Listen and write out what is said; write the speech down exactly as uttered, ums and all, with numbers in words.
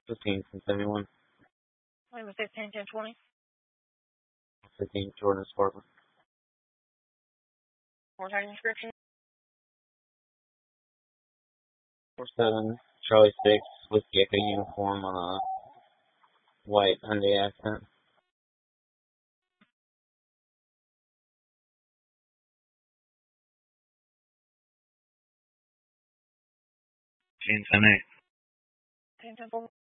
fifteen from seventy-one. Wait, was fifteen, ten, twenty? fifteen, Jordan Sparkler. Four title inscription? four seven, Charlie six, Whiskey Echo uniform on a white Hyundai accent. ten ten eight. ten ten four.